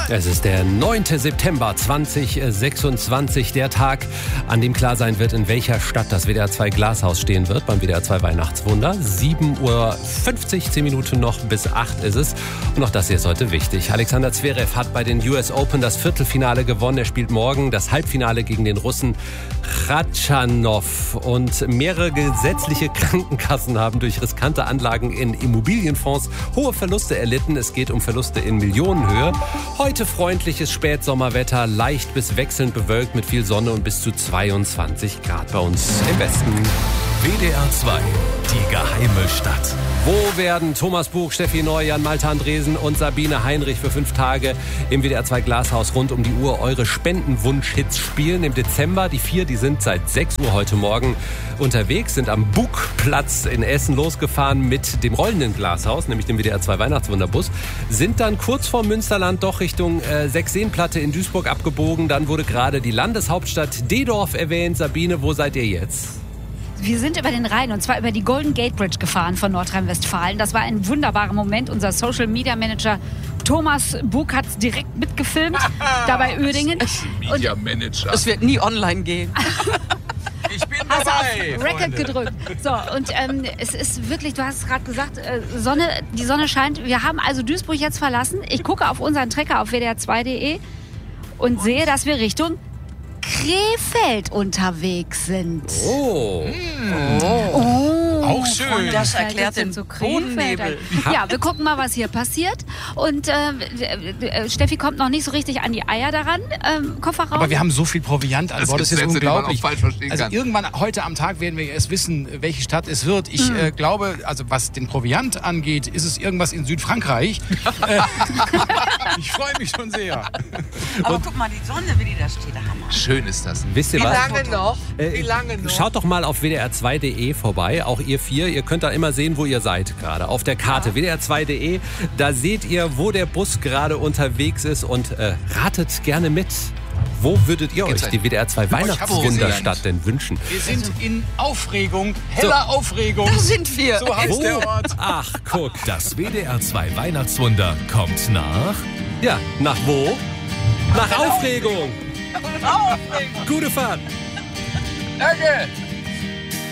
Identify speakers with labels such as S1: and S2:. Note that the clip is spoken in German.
S1: Es ist der 9. September 2026, der Tag, an dem klar sein wird, in welcher Stadt das WDR 2 Glashaus stehen wird, beim WDR 2 Weihnachtswunder. 7:50 Uhr, 10 Minuten noch bis 8 ist es. Und auch das hier ist heute wichtig. Alexander Zverev hat bei den US Open das Viertelfinale gewonnen. Er spielt morgen das Halbfinale gegen den Russen Khachanov. Und mehrere gesetzliche Krankenkassen haben durch riskante Anlagen in Immobilienfonds hohe Verluste erlitten. Es geht um Verluste in Millionenhöhe. Heute freundliches Spätsommerwetter, leicht bis wechselnd bewölkt mit viel Sonne und bis zu 22 Grad bei uns im Westen.
S2: WDR 2, die geheime Stadt.
S1: Wo werden Thomas Buch, Steffi Neu, Jan Malte Andresen und Sabine Heinrich für 5 Tage im WDR 2 Glashaus rund um die Uhr eure Spendenwunsch-Hits spielen? Im Dezember, die 4, die sind seit 6 Uhr heute Morgen unterwegs, sind am Bugplatz in Essen losgefahren mit dem rollenden Glashaus, nämlich dem WDR 2 Weihnachtswunderbus, sind dann kurz vor Münsterland doch Richtung Sechseenplatte in Duisburg abgebogen. Dann wurde gerade die Landeshauptstadt Dedorf erwähnt. Sabine, wo seid ihr jetzt?
S3: Wir sind über den Rhein, und zwar über die Golden Gate Bridge gefahren von Nordrhein-Westfalen. Das war ein wunderbarer Moment. Unser Social Media Manager Thomas Bug hat es direkt mitgefilmt, da bei Uerdingen.
S4: Media Manager.
S5: Es wird nie online gehen.
S4: Ich bin
S3: Hast du
S4: dabei.
S3: auf Record gedrückt. So, und es ist wirklich, du hast es gerade gesagt, die Sonne scheint. Wir haben also Duisburg jetzt verlassen. Ich gucke auf unseren Trecker auf wdr2.de und sehe, dass wir Richtung Krefeld unterwegs sind.
S1: Oh.
S4: Auch schön.
S5: Das erklärt den
S3: so
S5: Bodennebel.
S3: Ja, wir gucken mal, was hier passiert. Und Steffi kommt noch nicht so richtig an die Eier daran, Kofferraum.
S6: Aber wir haben so viel Proviant an
S4: Das
S6: Bord,
S4: gibt
S6: das ist
S4: Sätze, die man
S6: unglaublich.
S4: auch falsch verstehen
S6: Also
S4: kann.
S6: irgendwann heute am Tag werden wir erst wissen, welche Stadt es wird. Ich glaube, also was den Proviant angeht, ist es irgendwas in Südfrankreich. Ich freue mich schon sehr.
S5: Aber guck mal, die Sonne, wie die da steht, der Hammer.
S4: Schön ist das.
S1: Wisst ihr was?
S4: Wie lange noch?
S1: Schaut doch mal auf wdr2.de vorbei, auch ihr 4. Ihr könnt da immer sehen, wo ihr seid gerade. Auf der Karte wdr2.de, da seht ihr, wo der Bus gerade unterwegs ist und ratet gerne mit. Wo würdet ihr euch die WDR 2 Weihnachtswunderstadt denn wünschen?
S6: Wir sind in Aufregung, heller Aufregung.
S5: Da sind wir.
S6: So heißt der Ort.
S1: Ach, guck.
S2: Das WDR 2 Weihnachtswunder kommt nach...
S1: Ja, nach wo? Nach Aufregung. Gute Fahrt.
S4: Danke.